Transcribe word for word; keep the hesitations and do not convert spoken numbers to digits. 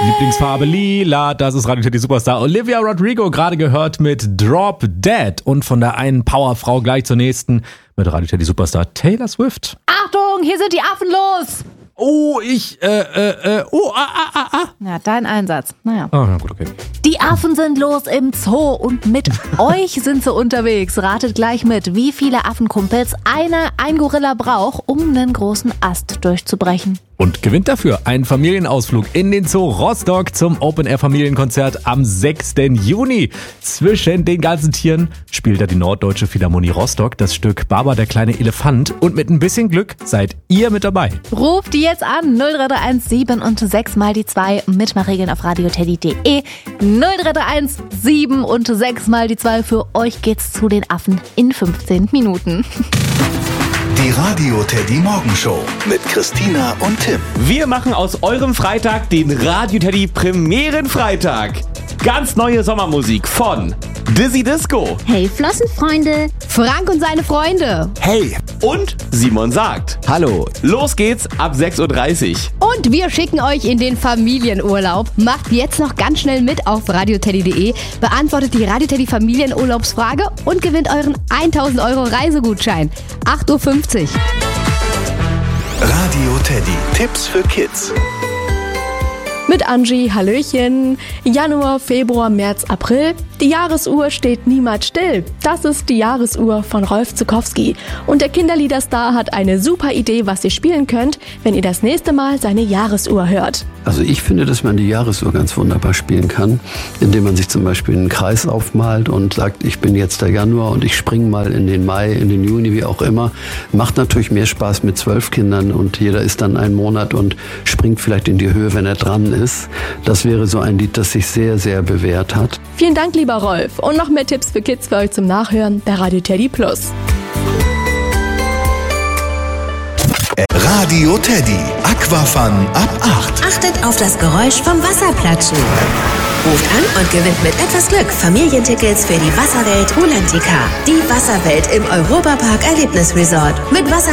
Lieblingsfarbe lila, das ist Radio Teddy Superstar Olivia Rodrigo, gerade gehört mit Drop Dead. Und von der einen Powerfrau gleich zur nächsten mit Radio Teddy Superstar Taylor Swift. Achtung, hier sind die Affen los! Oh, ich, äh, äh, äh, oh, ah, ah, ah, ah. Ja, dein Einsatz. Naja. Oh, na gut, okay. Die Affen sind los im Zoo und mit euch sind sie unterwegs. Ratet gleich mit, wie viele Affenkumpels einer ein Gorilla braucht, um einen großen Ast durchzubrechen. Und gewinnt dafür einen Familienausflug in den Zoo Rostock zum Open-Air-Familienkonzert am sechsten Juni. Zwischen den ganzen Tieren spielt da die Norddeutsche Philharmonie Rostock das Stück Baba der kleine Elefant. Und mit ein bisschen Glück seid ihr mit dabei. Ruft die jetzt an null drei drei eins sieben und sechs mal die zwei. Mitmachregeln auf radioteddy punkt de. null drei drei eins sieben und sechs mal die zwei. Für euch geht's zu den Affen in fünfzehn Minuten. Die Radio Teddy Morgenshow mit Christina und Tim. Wir machen aus eurem Freitag den Radio Teddy Premierenfreitag. Ganz neue Sommermusik von Dizzy Disco. Hey Flossenfreunde, Frank und seine Freunde. Hey. Und Simon sagt Hallo. Los geht's ab sechs Uhr dreißig. Und wir schicken euch in den Familienurlaub. Macht jetzt noch ganz schnell mit auf radioteddy punkt de, beantwortet die Radio Teddy Familienurlaubsfrage und gewinnt euren tausend Euro Reisegutschein. acht Uhr fünfzig. Radio Teddy. Tipps für Kids. Mit Angie, Hallöchen. Januar, Februar, März, April. Die Jahresuhr steht niemals still. Das ist die Jahresuhr von Rolf Zuckowski. Und der Kinderliederstar hat eine super Idee, was ihr spielen könnt, wenn ihr das nächste Mal seine Jahresuhr hört. Also ich finde, dass man die Jahresuhr ganz wunderbar spielen kann, indem man sich zum Beispiel einen Kreis aufmalt und sagt, ich bin jetzt der Januar und ich springe mal in den Mai, in den Juni, wie auch immer. Macht natürlich mehr Spaß mit zwölf Kindern und jeder ist dann einen Monat und springt vielleicht in die Höhe, wenn er dran ist. Das wäre so ein Lied, das sich sehr, sehr bewährt hat. Vielen Dank, lieber Rolf. Und noch mehr Tipps für Kids für euch zum Nachhören bei Radio Teddy Plus. Radio Teddy. Aquafun ab acht. Achtet auf das Geräusch vom Wasserplatschen. Ruft an und gewinnt mit etwas Glück Familientickets für die Wasserwelt Rulantica. Die Wasserwelt im Europapark Erlebnisresort. Mit Wasser